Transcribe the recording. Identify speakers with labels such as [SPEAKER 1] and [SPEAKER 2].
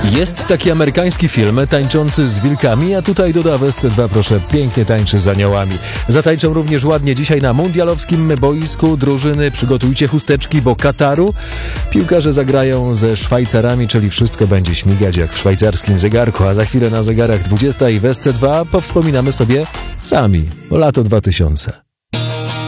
[SPEAKER 1] Jest taki amerykański film tańczący z wilkami, a tutaj Duda w SC2 proszę pięknie tańczy z aniołami. Zatańczą również ładnie dzisiaj na mundialowskim boisku drużyny. Przygotujcie chusteczki, bo Kataru. Piłkarze zagrają ze Szwajcarami, czyli wszystko będzie śmigać jak w szwajcarskim zegarku, a za chwilę na zegarach 20 i w SC2 powspominamy sobie sami o lato 2000.